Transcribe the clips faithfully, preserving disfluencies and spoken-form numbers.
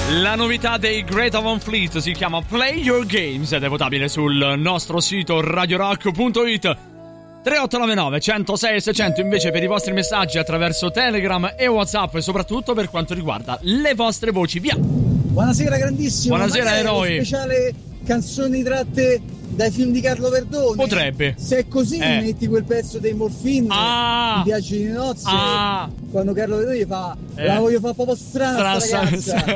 La novità dei Greta Van Fleet si chiama Play Your Games ed è votabile sul nostro sito radio rock punto it. tre otto nove nove uno zero sei sei zero zero invece per i vostri messaggi attraverso Telegram e WhatsApp e soprattutto per quanto riguarda le vostre voci. Via! Buonasera grandissimo. Buonasera eroi. Speciale canzoni tratte dai film di Carlo Verdone. Potrebbe. Se è così eh. metti quel pezzo dei Morfin, ah. i viaggi di nozze, ah. quando Carlo Verdone gli fa eh. la voglio fare proprio strana sta ragazza.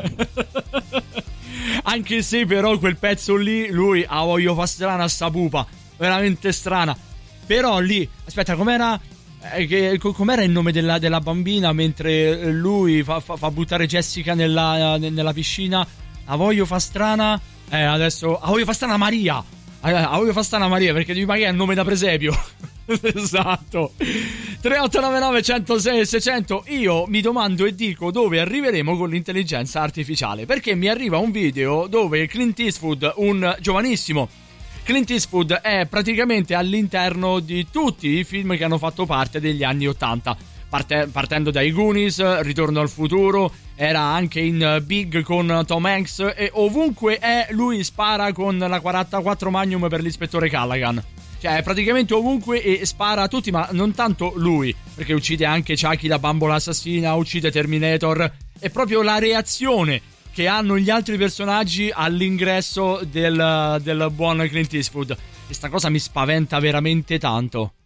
Anche se però quel pezzo lì lui la voglio fare strana sta pupa, veramente strana. Però lì, aspetta, com'era eh, che, com'era il nome della, della bambina mentre lui fa, fa, fa buttare Jessica nella, nella piscina? La voglio fa strana. Eh adesso la voglio fa strana Maria. La voglio fa strana Maria perché di Maria è il nome da presepio. Esatto. tre otto nove nove uno zero sei sei zero zero. Io mi domando e dico dove arriveremo con l'intelligenza artificiale, perché mi arriva un video dove Clint Eastwood, un giovanissimo Clint Eastwood, è praticamente all'interno di tutti i film che hanno fatto parte degli anni ottanta, Parte, partendo dai Goonies, Ritorno al futuro, era anche in Big con Tom Hanks e ovunque è lui spara con la quarantaquattro Magnum per l'ispettore Callaghan. Cioè praticamente ovunque e spara a tutti, ma non tanto lui, perché uccide anche Chucky la bambola assassina, uccide Terminator. È proprio la reazione che hanno gli altri personaggi all'ingresso del, del buon Clint Eastwood. Questa cosa mi spaventa veramente tanto.